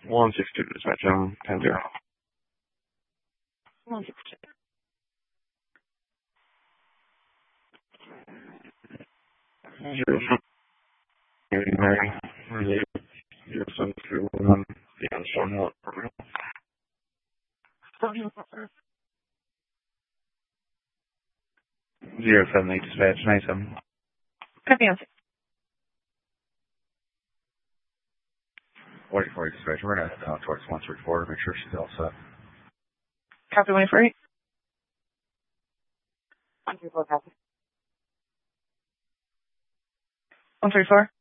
162 dispatch, 10-0. 162. 07311, the Armstrong Hill. 078 dispatch, 97. Copy on 44 dispatch, we're going to head towards 134 to make sure she's all set. Copy 148. 134, copy. 134.